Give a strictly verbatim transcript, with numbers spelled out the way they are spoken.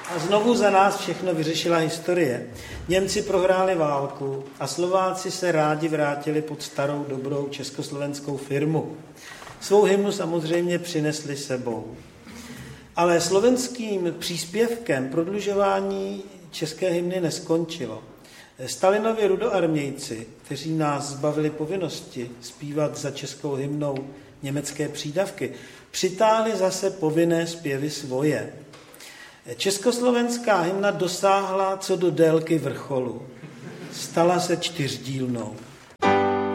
A znovu za nás všechno vyřešila historie. Němci prohráli válku a Slováci se rádi vrátili pod starou dobrou československou firmu. Svou hymnu samozřejmě přinesli sebou. Ale slovenským příspěvkem prodlužování české hymny neskončilo. Stalinovi rudoarmějci, kteří nás zbavili povinnosti zpívat za českou hymnou německé přídavky, přitáhli zase povinné zpěvy svoje. Československá hymna dosáhla co do délky vrcholu. Stala se čtyřdílnou.